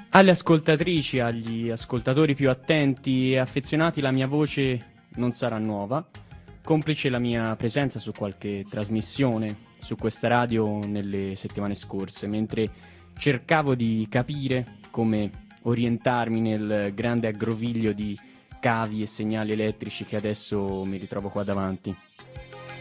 Alle ascoltatrici, agli ascoltatori più attenti e affezionati, la mia voce non sarà nuova, complice la mia presenza su qualche trasmissione su questa radio nelle settimane scorse, mentre cercavo di capire come orientarmi nel grande aggroviglio di cavi e segnali elettrici che adesso mi ritrovo qua davanti.